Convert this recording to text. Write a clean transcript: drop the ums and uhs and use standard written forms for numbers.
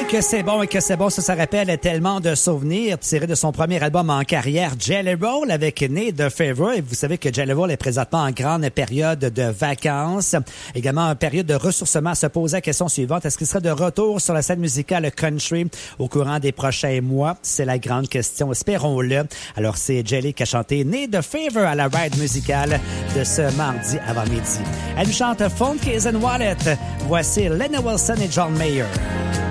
que c'est bon et que c'est bon, ça rappelle tellement de souvenirs tirés de son premier album en carrière, Jelly Roll, avec Need the Favor. Et vous savez que Jelly Roll est présentement en grande période de vacances, également en période de ressourcement. À se poser la question suivante, est-ce qu'il sera de retour sur la scène musicale country au courant des prochains mois? C'est la grande question, espérons-le. Alors c'est Jelly qui a chanté Need the Favor à la ride musicale de ce mardi avant midi. Elle nous chante Phone Case and Wallet. Voici Lenny Wilson et John Mayer.